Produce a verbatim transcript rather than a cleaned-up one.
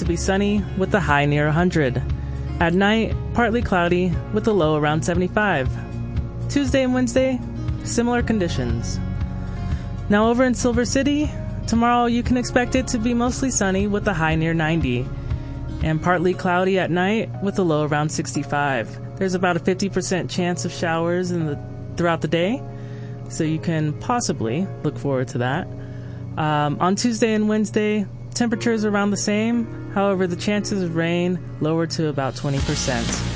to be sunny with a high near one hundred. At night, partly cloudy with a low around seventy-five. Tuesday and Wednesday, similar conditions. Now over in Silver City, tomorrow you can expect it to be mostly sunny with a high near ninety. And partly cloudy at night with a low around sixty-five. There's about a fifty percent chance of showers in the throughout the day, so you can possibly look forward to that. Um, on Tuesday and Wednesday, temperatures around the same. However, the chances of rain lower to about twenty percent.